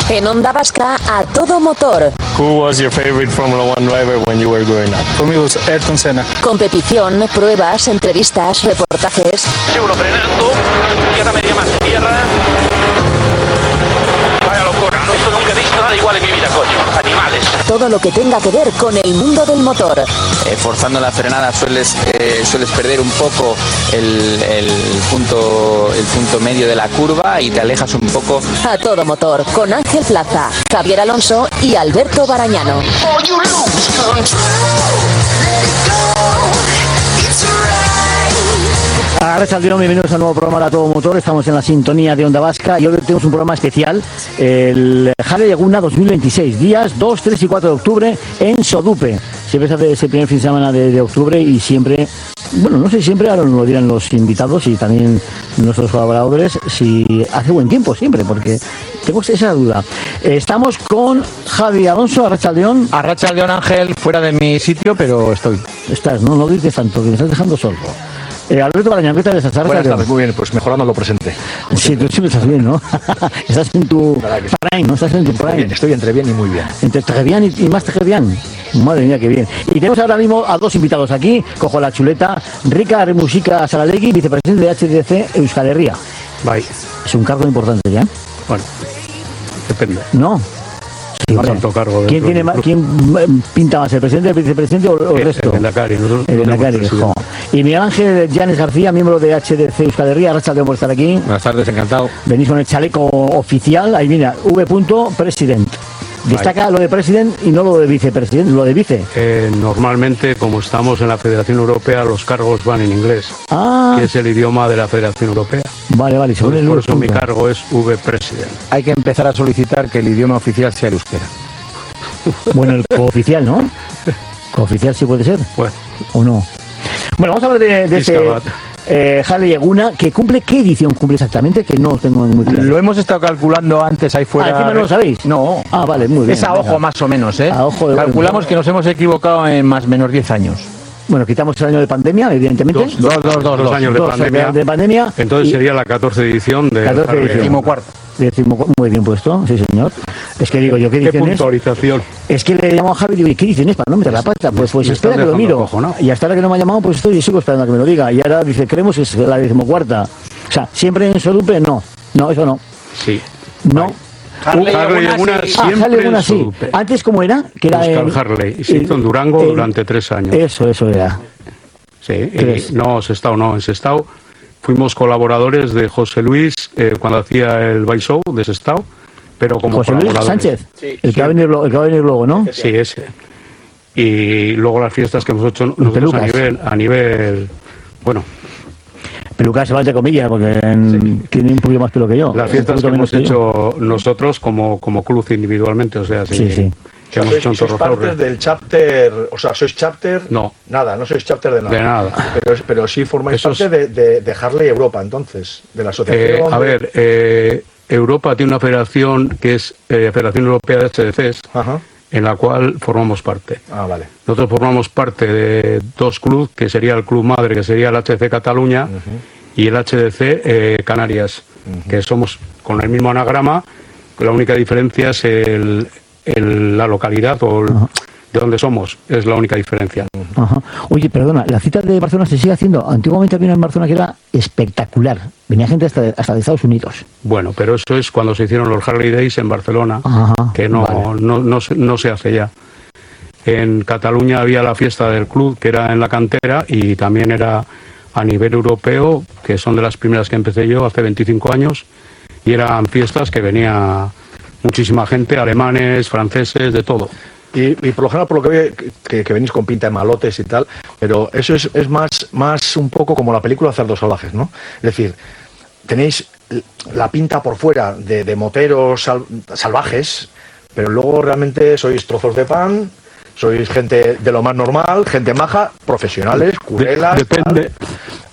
En Onda Vasca, A Todo Motor. Who was your favorite Formula One driver when you were growing up? For me it was Ayrton Senna. Competición, pruebas, entrevistas, reportajes. Seguro frenando, tierra media más tierra. Vaya locura, no nunca he visto nada igual en mi vida, coño. Animales. Todo lo que tenga que ver con el mundo del motor. Forzando la frenada sueles perder un poco el punto medio de la curva y te alejas un poco. A Todo Motor, con Ángel Plaza, Javier Alonso y Alberto Barañano. Arrachaldeón, bienvenidos al nuevo programa de A Todo Motor. Estamos en la sintonía de Onda Vasca y hoy tenemos un programa especial, el Harley Laguna 2026, días 2, 3 y 4 de octubre en Sodupe. Siempre se hace ese primer fin de semana de octubre y siempre, bueno, no sé, siempre ahora nos lo dirán los invitados y también nuestros colaboradores, si hace buen tiempo siempre, porque tengo esa duda. Estamos con Javi Alonso. Arrachaldeón. Arrachaldeón, Ángel, fuera de mi sitio, pero estoy. Estás, no dices tanto, que me estás dejando solo. Alberto Barañano, ¿qué tal estás? Buenas tardes, muy bien, pues mejorando lo presente. Sí, tú siempre estás bien, ¿no? Estás en tu prime, ¿no? Estás en tu prime. Bien, estoy entre bien y muy bien. Entre bien y más bien. Madre mía, qué bien. Y tenemos ahora mismo a dos invitados aquí, cojo la chuleta. Ricard Mujica Saralegui, vicepresidente de HDC Euskal Herria. Bye. Es un cargo importante ya. Bueno, depende. ¿No? Sí, ¿Quién pinta más, el presidente, el vicepresidente o el resto? El Endacari. El Endacari, Y Miguel Ángel Llanes García, miembro de HDC Euskal Herria. Arrachaldeón por estar aquí. Buenas tardes, encantado. Venís con el chaleco oficial, ahí mira, V.President. Destaca lo de president y no lo de vicepresidente, lo de vice. Normalmente, como estamos en la Federación Europea, los cargos van en inglés, que es el idioma de la Federación Europea. Vale, Entonces, por eso mi cargo es V-President. Hay que empezar a solicitar que el idioma oficial sea el euskera. Bueno, el cooficial, ¿no? Cooficial sí puede ser. Bueno. ¿O no? Bueno, vamos a hablar de este Harley Laguna, que cumple, ¿qué edición cumple exactamente? Que no tengo muy claro. Lo hemos estado calculando antes ahí fuera. ¿Encima no lo sabéis? No. Vale, muy bien. Es a ojo más o menos, ¿eh? A ojo Calculamos que nos hemos equivocado en más o menos 10 años. Bueno, quitamos el año de pandemia, evidentemente. Dos años de pandemia. Entonces sería la 14 edición de 14 edición. Muy bien puesto, sí señor. Es que digo yo, ¿qué edición es? Puntualización. Es que le llamo a Javi y digo, ¿y qué edición es para no meter la pata? Pues espera que lo miro. Y hasta ahora que no me ha llamado, pues sigo esperando a que me lo diga. Y ahora dice, creemos que es la 14ª. O sea, siempre en Sodupe, no, eso no. Sí. No. Harley Laguna siempre en Sodupe. Antes, ¿cómo era? Que era Harley. Se hizo en Durango durante 3 años. Eso era. Sí, no, en Sestao fuimos colaboradores de José Luis cuando hacía el Bike Show de Sestao, pero como José Luis Sánchez, sí, el que va a venir luego, ¿no? Sí, ese. Y luego las fiestas que hemos hecho nosotros a nivel, bueno. Pelucas se va entre comillas, porque tiene un poquito más pelo que yo. Las fiestas que hemos hecho nosotros como club individualmente, o sea, sí. Que hemos hecho en ¿Sois parte del chapter? O sea, ¿sois chapter? No. Nada, no sois chapter de nada. De nada. Pero sí formáis parte de Harley Europa, entonces, de la asociación. A ver, Europa tiene una federación que es Federación Europea de HDCs, en la cual formamos parte. Vale. Nosotros formamos parte de 2 clubes, que sería el club madre, que sería el HDC Cataluña, y el HDC Canarias, que somos con el mismo anagrama. La única diferencia es la localidad o de donde somos, es la única diferencia. Oye, perdona, la cita de Barcelona se sigue haciendo. Antiguamente había una en Barcelona que era espectacular. Venía gente hasta de Estados Unidos. Bueno, pero eso es cuando se hicieron los Harley Days en Barcelona, que no se hace ya. En Cataluña había la fiesta del club, que era en la cantera, y también era a nivel europeo, que son de las primeras que empecé yo hace 25 años, y eran fiestas que venía muchísima gente, alemanes, franceses, de todo. Y por lo general, por lo que veo, que venís con pinta de malotes y tal, pero eso es más un poco como la película Cerdos Salvajes, ¿no? Es decir, tenéis la pinta por fuera de moteros salvajes, pero luego realmente sois trozos de pan, sois gente de lo más normal, gente maja, profesionales, curelas...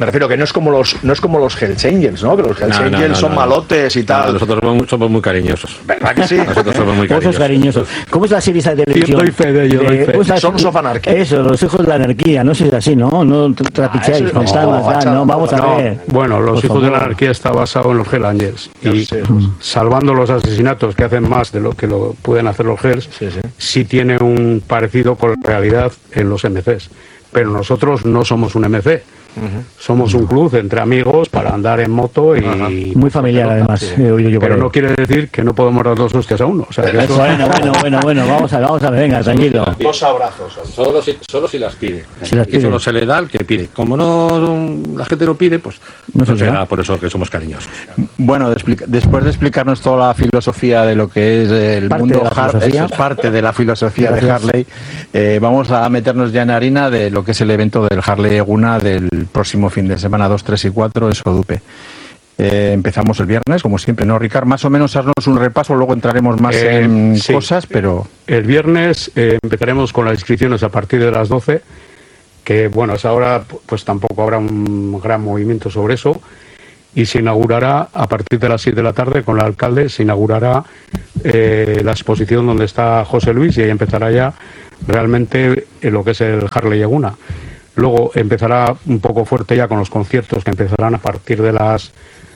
Me refiero que no es como los Hells Angels, ¿no? Que los Hells Angels son malotes y tal. Nosotros somos muy cariñosos. ¿Verdad que sí? Nosotros somos muy cariñosos. ¿Cómo es la serie esa de televisión? Yo doy fe de ello. Sons of Anarchy. Eso, los hijos de la anarquía, no sé si es así, ¿no? No trapicheáis, fantasmas, no, vamos a ver. Bueno, los hijos de la anarquía está basado en los Hells Angels. Y salvando los asesinatos que hacen más de lo que lo pueden hacer los Hells, sí tiene un parecido con la realidad en los MCs. Pero nosotros no somos un MC. Somos un club entre amigos para andar en moto y... Muy familiar, además. Pero no quiere decir que no podemos dar 2 hostias a uno. O sea, que eso... Bueno, vamos a ver, venga, tranquilo. 2 abrazos. Solo si las pide. Y solo se le da al que pide. Como la gente no pide, pues no será por eso que somos cariñosos. Bueno, después de explicarnos toda la filosofía de lo que es el mundo Harley, eso es parte de la filosofía de Harley, vamos a meternos ya en harina de lo que es el evento del Harley Eguna del próximo fin de semana 2, 3 y 4 en Sodupe. Empezamos el viernes, como siempre, ¿no, Ricard? Más o menos haznos un repaso, luego entraremos más en cosas, pero... El viernes empezaremos con las inscripciones a partir de las 12, que bueno, a esa hora pues tampoco habrá un gran movimiento sobre eso, y se inaugurará a partir de las 7 de la tarde con el alcalde, se inaugurará la exposición donde está José Luis, y ahí empezará ya realmente lo que es el Harley Eguna. Luego empezará un poco fuerte ya con los conciertos, que empezarán a partir de las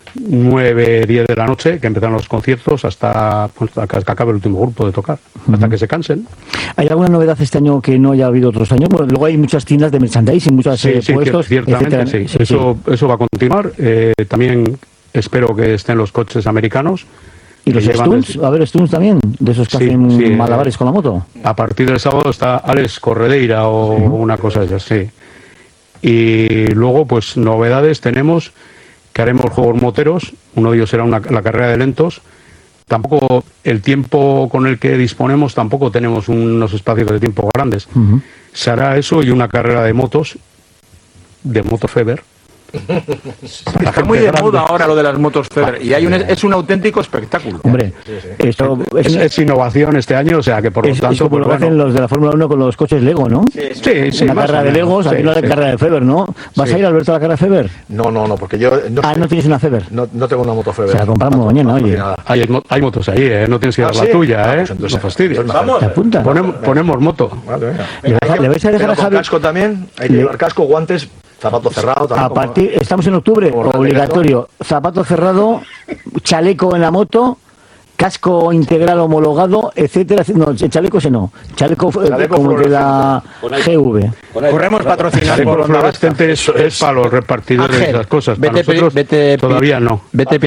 9, 10 de la noche, que empezarán los conciertos hasta que acabe el último grupo de tocar, hasta que se cansen. ¿Hay alguna novedad este año que no haya habido otros años? Bueno, luego hay muchas tiendas de merchandising, muchos puestos, ciertamente, etcétera. sí. Eso va a continuar. También espero que estén los coches americanos. ¿Y los stunts? ¿Va a haber stunts también? ¿De esos que hacen malabares con la moto? A partir del sábado está Alex Corredeira o una cosa de esas, sí. Y luego, pues, novedades tenemos, que haremos juegos moteros. Uno de ellos será la carrera de lentos. Tampoco, el tiempo con el que disponemos, tampoco tenemos unos espacios de tiempo grandes. Se hará eso y una carrera de motos, de moto Feber. Está muy de moda ahora lo de las motos Feber y es un auténtico espectáculo. Hombre, esto es innovación este año, o sea que por lo tanto... Eso lo hacen los de la Fórmula 1 con los coches Lego, ¿no? Sí. Una carrera de Legos, aquí una carrera de Feber, ¿no? ¿Vas a ir, Alberto, a la carrera de Feber? No, porque yo... ¿no tienes una Feber? No tengo una moto Feber. Se la compramos mañana, oye. Hay motos ahí, no tienes que dar la tuya, pues entonces, no fastidies. Vamos, ¿te apuntas? Ponemos moto. Vale, ¿Le vais a dejar a Javi? Casco también, hay que llevar casco, guantes... Zapato cerrado también. Estamos en octubre, obligatorio. Zapato cerrado, chaleco en la moto, casco integral homologado, etcétera. No, el chaleco ese no. Chaleco como el de la GV. Corremos patrocinar por los fluorescentes es para los repartidores de esas cosas. Para nosotros todavía no. Vete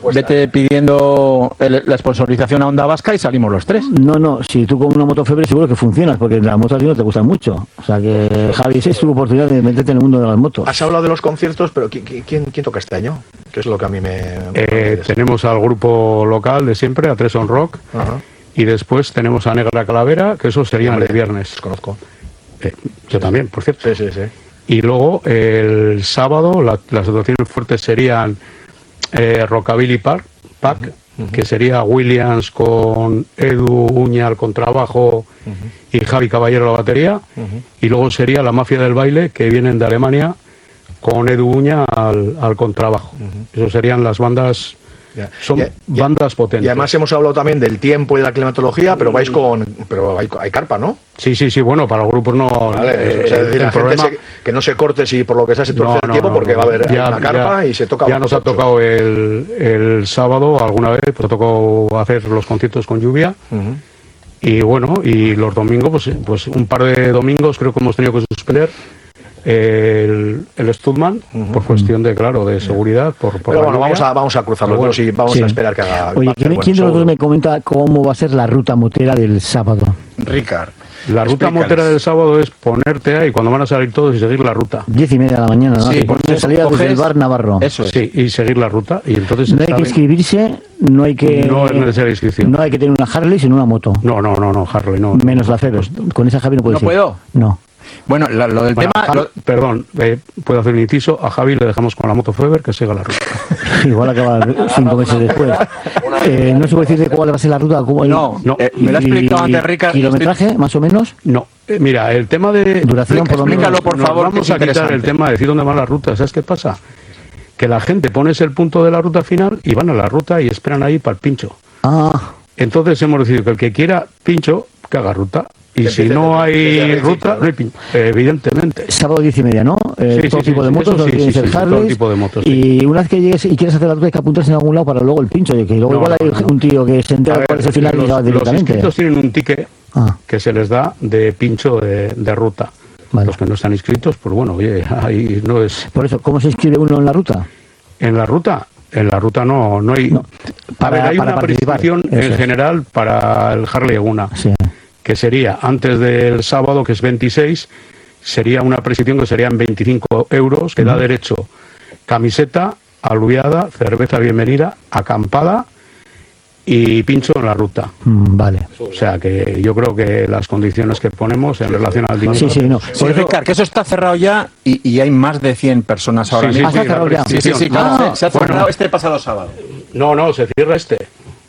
pidiendo la sponsorización a Onda Vasca y salimos los 3. No, si tú con una moto Febre seguro que funcionas, porque las motos a ti no te gustan mucho. O sea que, Javi, esa es tu oportunidad de meterte en el mundo de las motos. Has hablado de los conciertos, pero ¿quién toca este año? Que es lo que a mí me tenemos al grupo local de siempre, a Tres on Rock, y después tenemos a Negra Calavera, que eso sería el viernes. Los conozco. Yo también, por cierto. Sí. Y luego el sábado las actuaciones fuertes serían Rockabilly Pack, que sería Williams con Edu Uña al contrabajo y Javi Caballero a la batería, y luego sería La Mafia del Baile, que vienen de Alemania, con Edu Uña al contrabajo. Eso serían las bandas... Son bandas potentes. Y además hemos hablado también del tiempo y de la climatología, pero vais pero hay carpa, ¿no? Sí, bueno, para los grupos no. Vale, es decir, la gente que no se corte si por lo que sea se tuerce el tiempo, porque va a haber una carpa y se toca. Ya nos ha tocado el sábado alguna vez, pues tocó hacer los conciertos con lluvia. Y bueno, y los domingos, pues un par de domingos creo que hemos tenido que suspender el Studman por cuestión de seguridad. Pero bueno, vamos a cruzarlo. Bueno, sí, vamos a esperar que haga. Oye, ¿quién de los dos me comenta cómo va a ser la ruta motera del sábado? Ricard. La ruta motera del sábado es ponerte ahí cuando van a salir todos y seguir la ruta. 10:30 de la mañana, ¿no? Sí, salida desde el bar Navarro. Eso es. Sí, y seguir la ruta. Y entonces no hay que inscribirse, no hay que... No es necesaria inscripción. No hay que tener una Harley, sino una moto. No, Harley no. Menos la Feber. Con esa Javi no puedes ir. ¿No puedo? No. Bueno, lo del tema... Perdón, puedo hacer un inciso. A Javi le dejamos con la moto Feber que siga la ruta. Igual acaba 5 meses después. No se puede decir de cuál va a ser la ruta. No. Me lo ha explicado antes Ricard. ¿Kilometraje, más o menos? No. Mira, el tema de duración, por lo menos. Explícalo, por favor. Vamos a quitar el tema de decir dónde van las rutas. ¿Sabes qué pasa? Que la gente pones el punto de la ruta final y van a la ruta y esperan ahí para el pincho. Entonces hemos decidido que el que quiera pincho, que haga ruta. Y si no hay ruta, no hay pincho, evidentemente. Sábado 10:30, ¿no? Todo tipo de motos, todo tipo de motos. Y una vez que llegues y quieres hacer la ruta, hay que apuntarse en algún lado para luego el pincho. Que luego igual hay un tío que se entera cuál es el final y va directamente. Los inscritos tienen un ticket que se les da de pincho de ruta. Vale. Los que no están inscritos, pues bueno, oye, ahí no es... Por eso, ¿cómo se inscribe uno en la ruta? En la ruta no hay... No. Hay una prescripción en general para el Harley Eguna, que sería antes del sábado, que es 26, sería una prescripción que serían 25 euros, que da derecho camiseta, aluviada, cerveza bienvenida, acampada y pincho en la ruta. Vale. O sea que yo creo que las condiciones que ponemos en relación al dinero... Sí, Ricard, que eso está cerrado ya y hay más de 100 personas ahora mismo. ¿Se ha cerrado ya? Sí, claro. Se ha cerrado este pasado sábado. No, se cierra este.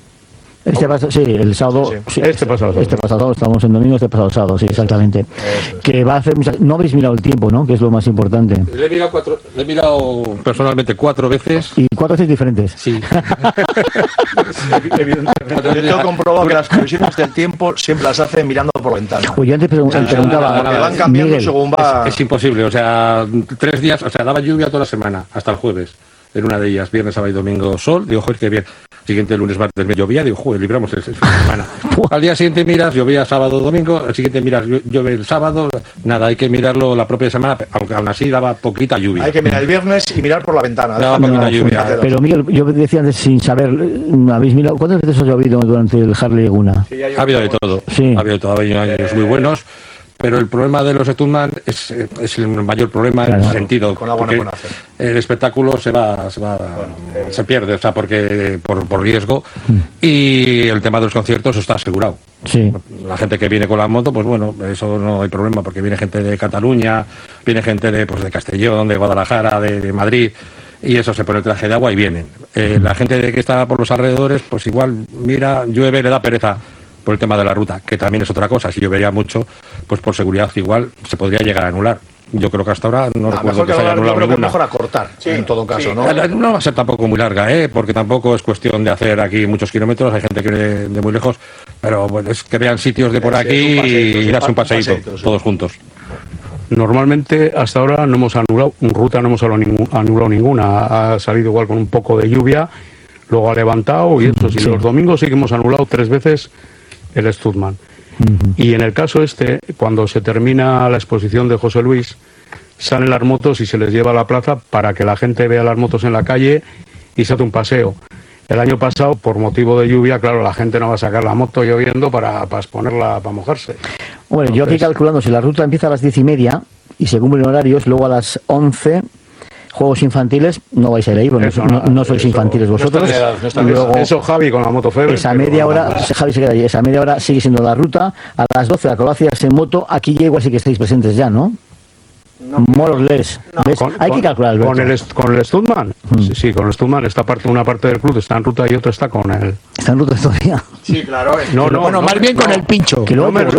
El sábado. Sí, este pasado sábado, estamos en domingo, este pasado sábado, sí, exactamente. Que va a hacer no habéis mirado el tiempo, ¿no? Que es lo más importante. Le he mirado personalmente 4 veces. ¿Y 4 veces diferentes? Sí. Yo tengo comprobado que las previsiones del tiempo siempre las hace mirando por la ventana. Pues yo antes preguntaba. Porque van cambiando Miguel, según va. Es imposible, o sea, 3 días, o sea, daba lluvia toda la semana, hasta el jueves. En una de ellas, viernes, sábado y domingo, sol. Digo, joder, qué bien. Siguiente lunes, martes, llovía. Digo, joder, libramos el fin de semana. Al día siguiente miras, llovía sábado, domingo. Al siguiente miras, llueve el sábado. Nada, hay que mirarlo la propia semana, aunque aún así daba poquita lluvia. Hay que mirar el viernes y mirar por la ventana. Daba poquita lluvia. Pero Miguel, yo decía antes sin saber, ¿habéis mirado cuántas veces ha llovido durante el Harley Eguna? Sí, ha habido de todo. Sí. Ha habido todavía años muy buenos. Pero el problema de los Stuntman es el mayor problema en ese sentido. Con agua no pueden hacer. El espectáculo se pierde, o sea, porque por riesgo. Y el tema de los conciertos está asegurado. Sí. La gente que viene con la moto, pues bueno, eso no hay problema, porque viene gente de Cataluña, viene gente de Castellón, de Guadalajara, de Madrid. Y eso, se pone el traje de agua y vienen. La gente que está por los alrededores, pues igual, mira, llueve, le da pereza por el tema de la ruta, que también es otra cosa. Si llovería mucho, pues por seguridad igual se podría llegar a anular. Yo creo que hasta ahora no recuerdo que se haya anulado. Yo creo que es mejor acortar, en todo caso, ¿no? No va a ser tampoco muy larga, porque tampoco es cuestión de hacer aquí muchos kilómetros. Hay gente que viene de muy lejos, pero bueno, es que vean sitios de por aquí y darse un paseíto, todos juntos. Normalmente hasta ahora no hemos anulado ruta, no hemos anulado ninguna. Ha salido igual con un poco de lluvia, luego ha levantado y eso. Sí, los domingos sí que hemos anulado 3 veces el Stuntman. Y en el caso cuando se termina la exposición de José Luis, salen las motos y se les lleva a la plaza para que la gente vea las motos en la calle y se hace un paseo. El año pasado, por motivo de lluvia, claro, la gente no va a sacar la moto lloviendo para exponerla, para mojarse. Bueno, yo aquí calculando, si la ruta empieza a las 10:30 y se cumplen horarios, luego a las 11... Juegos infantiles, no vais a ir ahí, porque no sois infantiles vosotros. Luego, eso Javi con la moto Febre. Esa media hora, Javi se queda ahí, esa media hora sigue siendo la ruta. A las 12 acrobacias en moto, aquí ya igual sí que estáis presentes ya, ¿no? More or less. Hay que calcular, Alberto. ¿Con el Stuntman? Sí, con el Stuntman. Una parte del club está en ruta y otra está con él. ¿Está en ruta todavía? Sí, claro. Bueno, más bien con el pincho. No me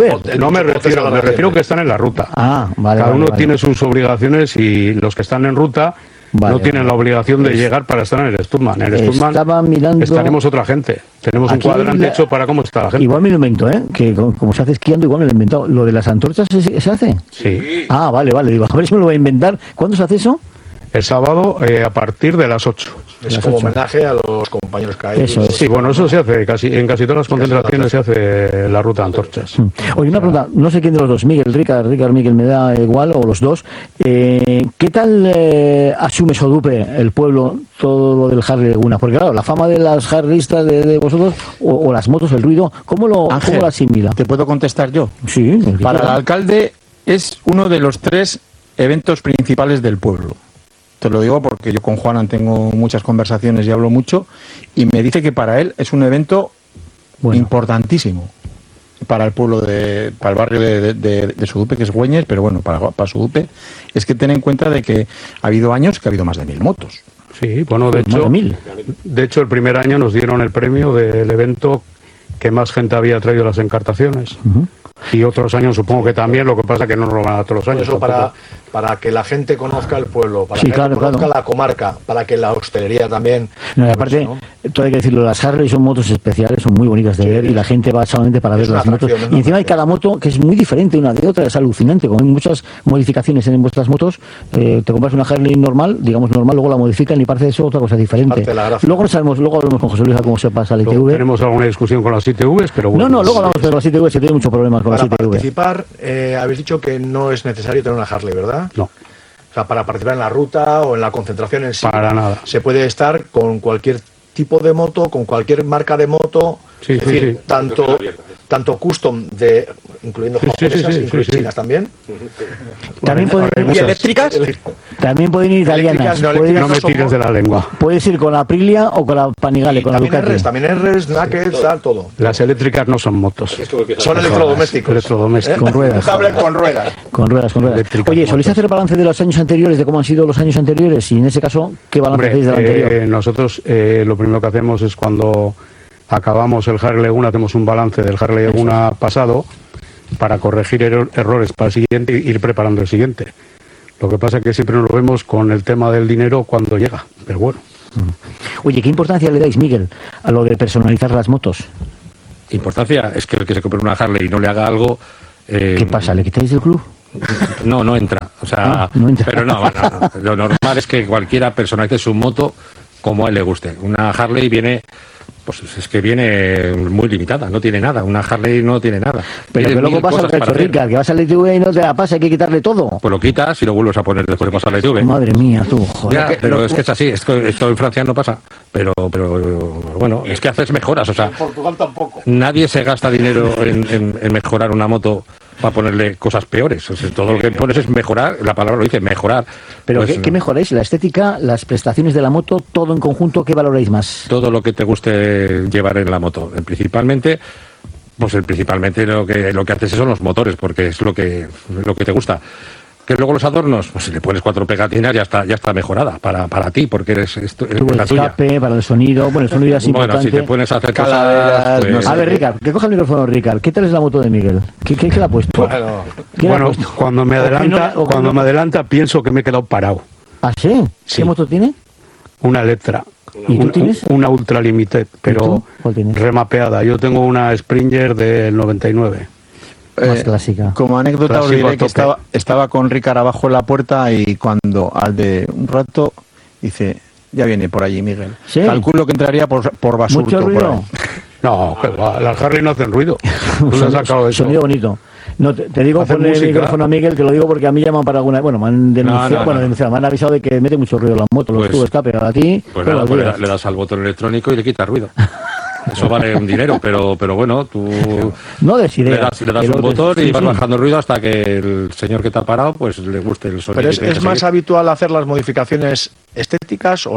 refiero que están en la ruta. Vale. Cada uno tiene sus obligaciones y los que están en ruta no tienen la obligación de llegar para estar en el Stuntman. En el Stuntman estaremos otra gente. Tenemos un cuadrante hecho para cómo está la gente. Igual me lo invento, que como se hace esquiando, igual me lo he inventado. ¿Lo de las antorchas se hace? Sí. Vale. Digo, a ver si me lo voy a inventar. ¿Cuándo se hace eso? El sábado a partir de las 8. Es como homenaje a los compañeros que hay. Eso es. Sí, bueno, eso se hace en casi todas las concentraciones se hace la ruta de antorchas. Oye, una pregunta, no sé quién de los dos, Ricard, Miguel, me da igual, o los dos. ¿Qué tal asume Sodupe, el pueblo, todo lo del Harley Eguna? Porque claro, la fama de las harleystas de vosotros, o las motos, el ruido, ¿cómo lo asimila? ¿Te puedo contestar yo? Sí. Para el alcalde es uno de los 3 eventos principales del pueblo. Te lo digo porque yo con Juanan tengo muchas conversaciones y hablo mucho, y me dice que para él es un evento importantísimo para el pueblo, para el barrio de Sodupe, que es Güeñes, pero bueno, para Sodupe es que ten en cuenta de que ha habido años que ha habido más de 1000 motos. Sí, bueno, de hecho el primer año nos dieron el premio del evento que más gente había traído las encartaciones. Y otros años supongo que también, lo que pasa es que no nos lo van a dar todos los años. Eso para que la gente conozca el pueblo, para que conozca la comarca, para que la hostelería también... No, y aparte, todo hay que decirlo, las Harley son motos especiales, son muy bonitas de ver y la gente va solamente para ver las motos. Y encima hay cada moto que es muy diferente una de otra, es alucinante, como hay muchas modificaciones en vuestras motos, te compras una Harley normal, digamos normal, luego la modifican y parece eso otra cosa diferente. Luego hablamos con José Luis a cómo se pasa la ITV. Tenemos alguna discusión con las ITVs, pero bueno. No, luego hablamos de las ITVs, que tiene muchos problemas con las ITV. Para participar, habéis dicho que no es necesario tener una Harley, ¿verdad? No. O sea, para participar en la ruta o en la concentración en sí. Para nada. Se puede estar con cualquier tipo de moto, con cualquier marca de moto, sí, es decir, tanto custom, incluyendo japonesas, incluyendo chinas también. También pueden ir eléctricas. También pueden ir italianas. No me tires de la lengua. Puedes ir con la Aprilia o con la Panigale, con la Ducati. También RS, Naked, todo. Las eléctricas no son motos. Son electrodomésticos. Con ruedas. Con ruedas. Con ruedas. Oye, ¿soléis hacer balance de los años anteriores, de cómo han sido los años anteriores? Y en ese caso, ¿qué balance hacéis del anterior? Nosotros lo primero que hacemos es cuando acabamos el Harley Laguna, hacemos un balance del Harley Laguna pasado para corregir errores para el siguiente e ir preparando el siguiente. Lo que pasa es que siempre nos lo vemos con el tema del dinero cuando llega, pero bueno. Oye, ¿qué importancia le dais, Miguel, a lo de personalizar las motos? Importancia es que el que se compre una Harley y no le haga algo... ¿Qué pasa? ¿Le quitáis del club? No entra. O sea, no entra. Pero no. Lo normal es que cualquiera personalice su moto como a él le guste. Una Harley viene... Pues es que viene muy limitada, no tiene nada. Una Harley no tiene nada. Pero que luego pasa lo que ha hecho Ricard, que vas al ITV y no te la pasa, hay que quitarle todo. Pues lo quitas y lo vuelves a poner después de pasar al ITV. Madre mía, tú, joder. Ya, pero es que es así, esto en Francia no pasa. Pero bueno, es que haces mejoras, o sea... En Portugal tampoco. Nadie se gasta dinero en mejorar una moto para ponerle cosas peores. O sea, todo lo que pones es mejorar, la palabra lo dice, mejorar. Pero pues, ¿qué mejoráis? ¿La estética, las prestaciones de la moto, todo en conjunto? ¿Qué valoráis más? Todo lo que te guste llevar en la moto. Principalmente lo que haces son los motores, porque es lo que te gusta. Que luego los adornos, pues si le pones 4 pegatinas ya está mejorada para ti, porque es la tuya. Escape, para el sonido, bueno, el sonido es importante. Bueno, si te pones a hacer calaveras, pues... A ver, Ricard, que coja el micrófono, Ricard. ¿Qué tal es la moto de Miguel? ¿Qué le ha puesto? Bueno, cuando me adelanta pienso que me he quedado parado. ¿Ah, sí? ¿Qué moto tiene? Una Electra. ¿Y tú tienes? Una Ultra Limited, pero remapeada. Yo tengo una Springer del 99. Más clásica. Como anécdota os diré que estaba con Ricard abajo en la puerta y cuando al de un rato dice, ya viene por allí Miguel. ¿Sí? Calculo que entraría por Basurto. ¿Mucho ruido? No, las Harley no hacen ruido. Tú le has sacado eso. Sonido bonito. No, te digo, ponle el micrófono a Miguel, que lo digo porque a mí llaman para alguna... Bueno, me han denunciado, me han avisado de que mete mucho ruido la moto, los tubos escape. A ti... Pues nada, le das al botón electrónico y le quitas ruido. Eso vale un dinero, pero bueno, tú no des idea. Le das un botón y vas bajando el ruido hasta que el señor que te ha parado pues le guste el sonido. Pero es más habitual hacer las modificaciones estéticas o